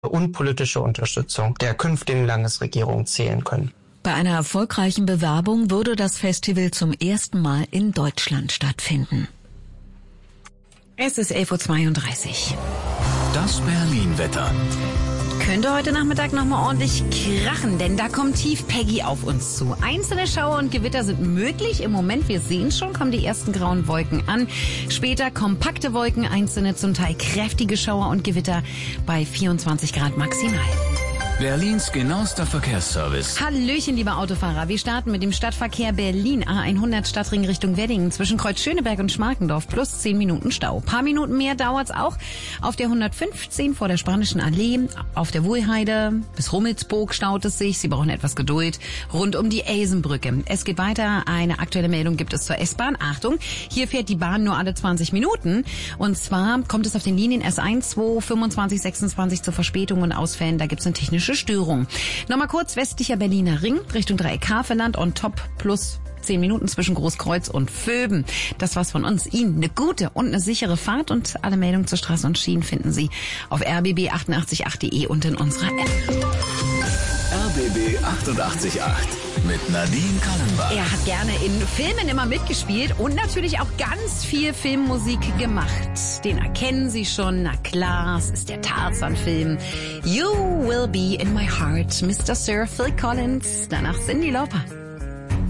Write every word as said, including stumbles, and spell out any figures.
und politische Unterstützung der künftigen Landesregierung zählen können. Bei einer erfolgreichen Bewerbung würde das Festival zum ersten Mal in Deutschland stattfinden. Es ist elf Uhr zweiunddreißig. Das Berlin-Wetter. Könnte heute Nachmittag nochmal ordentlich krachen, denn da kommt Tief Peggy auf uns zu. Einzelne Schauer und Gewitter sind möglich. Im Moment, wir sehen schon, kommen die ersten grauen Wolken an. Später kompakte Wolken, einzelne zum Teil kräftige Schauer und Gewitter bei vierundzwanzig Grad maximal. Berlins genauester Verkehrsservice. Hallöchen, liebe Autofahrer. Wir starten mit dem Stadtverkehr Berlin A hundert Stadtring Richtung Weddingen zwischen Kreuz Schöneberg und Schmarkendorf plus zehn Minuten Stau. Paar Minuten mehr dauert's auch auf der hundertfünfzehn vor der Spanischen Allee, auf der Wuhlheide bis Rummelsburg staut es sich. Sie brauchen etwas Geduld rund um die Elsenbrücke. Es geht weiter. Eine aktuelle Meldung gibt es zur S-Bahn. Achtung, hier fährt die Bahn nur alle zwanzig Minuten. Und zwar kommt es auf den Linien S eins, zwei, fünfundzwanzig, sechsundzwanzig zu Verspätungen und Ausfällen. Da gibt's eine technische Störung. Nochmal kurz, westlicher Berliner Ring, Richtung Dreieck Havelland on top plus zehn Minuten zwischen Großkreuz und Vöben. Das war's von uns. Ihnen eine gute und eine sichere Fahrt und alle Meldungen zur Straße und Schienen finden Sie auf r b b achtundachtzig punkt acht punkt de und in unserer App. R B B achtundachtzig Komma acht mit Nadine Kallenbach. Er hat gerne in Filmen immer mitgespielt und natürlich auch ganz viel Filmmusik gemacht. Den erkennen Sie schon, na klar, es ist der Tarzan-Film. You Will Be in My Heart, Mister Sir Phil Collins, danach Cyndi Lauper.